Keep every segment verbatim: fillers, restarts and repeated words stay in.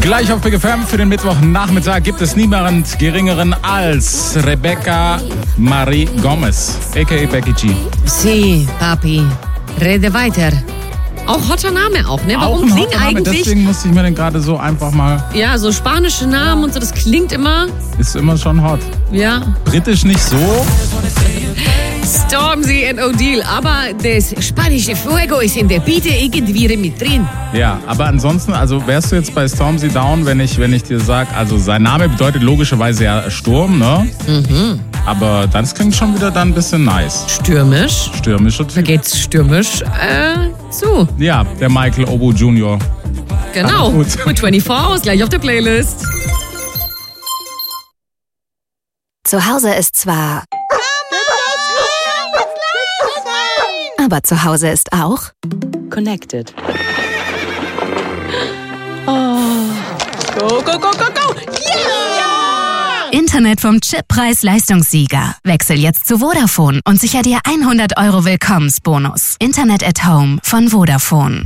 Gleich auf Big F M für den Mittwochnachmittag gibt es niemand Geringeren als Rebecca Marie Gomez, a k a. Becky G. Sie, Papi, rede weiter. Auch hotter Name auch, ne? Warum auch ein klingt hotter Name, eigentlich... Deswegen musste ich mir den gerade so einfach mal... Ja, so spanische Namen und so, das klingt immer... Ist immer schon hot. Ja. Britisch nicht so. Stormzy und Odile, aber das spanische Fuego ist in der Biete irgendwie mit drin. Ja, aber ansonsten, also wärst du jetzt bei Stormzy down, wenn ich, wenn ich dir sag, also sein Name bedeutet logischerweise ja Sturm, ne? Mhm. Aber das klingt schon wieder dann ein bisschen nice. Stürmisch. Stürmischer Da Typ. geht's stürmisch äh, zu. Ja, der Michael Obo Junior Genau. Gut. Und vierundzwanzig Hours gleich auf der Playlist. Zu Hause ist zwar... Aber zu Hause ist auch... Connected. Oh. Go, go, go, go, go! Yeah! Internet vom Chip-Preis-Leistungssieger. Wechsel jetzt zu Vodafone und sicher dir hundert Euro Willkommensbonus. Internet at Home von Vodafone.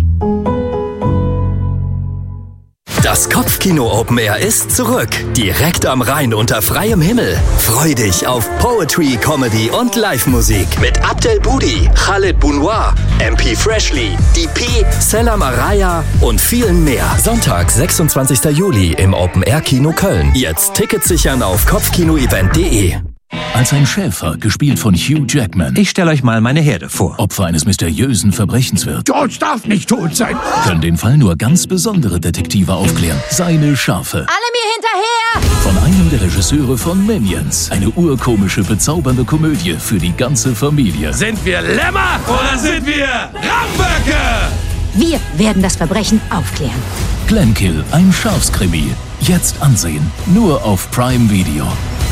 Das Kopfkino Open Air ist zurück. Direkt am Rhein unter freiem Himmel. Freu dich auf Poetry, Comedy und Live-Musik. Mit Abdel Budi, Khaled Bounoir, M P Freshly, D P, Selam Araya und vielen mehr. Sonntag, sechsundzwanzigster Juli im Open Air Kino Köln. Jetzt Tickets sichern auf kopfkinoevent punkt de. Als ein Schäfer, gespielt von Hugh Jackman, Ich stelle euch mal meine Herde vor. Opfer eines mysteriösen Verbrechens wird, George darf nicht tot sein. können den Fall nur ganz besondere Detektive aufklären. Seine Schafe. Alle mir hinterher! Von einem der Regisseure von Minions. Eine urkomische, bezaubernde Komödie für die ganze Familie. Sind wir Lämmer oder sind wir Ramböcke? Wir werden das Verbrechen aufklären. Glenkill, ein Schafskrimi. Jetzt ansehen. Nur auf Prime Video.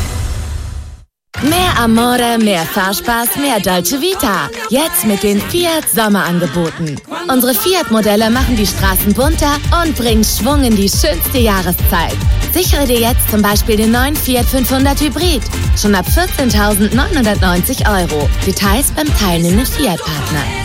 Mehr Amore, mehr Fahrspaß, mehr Dolce Vita. Jetzt mit den Fiat Sommerangeboten. Unsere Fiat-Modelle machen die Straßen bunter und bringen Schwung in die schönste Jahreszeit. Sichere dir jetzt zum Beispiel den neuen Fiat fünfhundert Hybrid. Schon ab vierzehntausendneunhundertneunzig Euro. Details beim teilnehmenden Fiat-Partner.